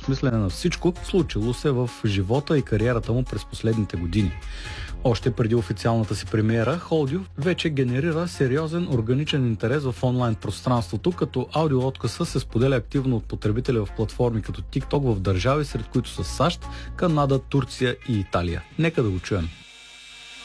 преосмислене на всичко, случило се в живота и кариерата му през последните години. Още преди официалната си премиера, Hold You вече генерира сериозен органичен интерес в онлайн пространството, като аудиооткъса се споделя активно от потребители в платформи като TikTok в държави, сред които са САЩ, Канада, Турция и Италия. Нека да го чуем.